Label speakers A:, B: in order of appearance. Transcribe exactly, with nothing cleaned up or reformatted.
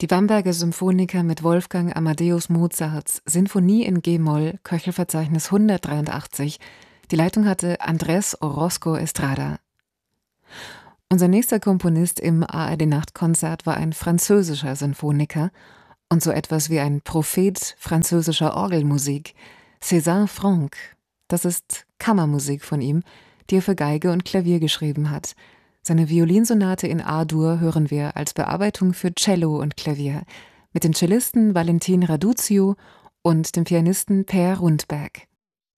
A: Die Bamberger Symphoniker mit Wolfgang Amadeus Mozarts Sinfonie in G-Moll, Köchelverzeichnis hundertdreiundachtzig. Die Leitung hatte Andrés Orozco Estrada. Unser nächster Komponist im A R D-Nachtkonzert war ein französischer Sinfoniker und so etwas wie ein Prophet französischer Orgelmusik, César Franck. Das ist Kammermusik von ihm, die er für Geige und Klavier geschrieben hat. Seine Violinsonate in A-Dur hören wir als Bearbeitung für Cello und Klavier mit den Cellisten Valentin Raduzio und dem Pianisten Per Rundberg.